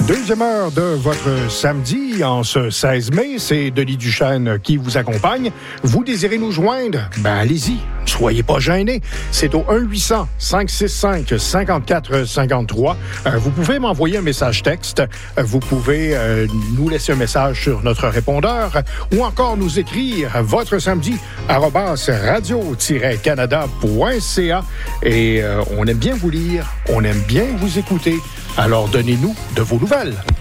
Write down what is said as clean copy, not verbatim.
Deuxième heure de votre samedi, en ce 16 mai, c'est Denis Duchesne qui vous accompagne. Vous désirez nous joindre? Ben allez-y, soyez pas gênés. C'est au 1-800-565-5453. Vous pouvez m'envoyer un message texte. Vous pouvez nous laisser un message sur notre répondeur ou encore nous écrire votre samedi @radio-canada.ca. Et on aime bien vous lire, on aime bien vous écouter. Alors donnez-nous de vos nouvelles.